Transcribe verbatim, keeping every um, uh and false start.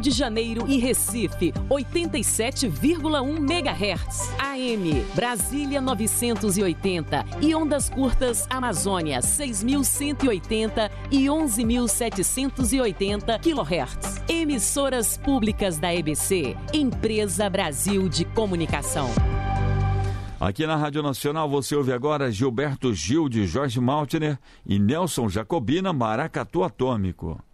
de Janeiro e Recife, oitenta e sete vírgula um megahertz. A M, Brasília novecentos e oitenta e ondas curtas Amazônia, seis mil cento e oitenta e onze mil setecentos e oitenta quilohertz. Emissoras públicas da E B C, Empresa Brasil de Comunicação. Aqui na Rádio Nacional você ouve agora Gilberto Gil de Jorge Maltner e Nelson Jacobina, Maracatu Atômico.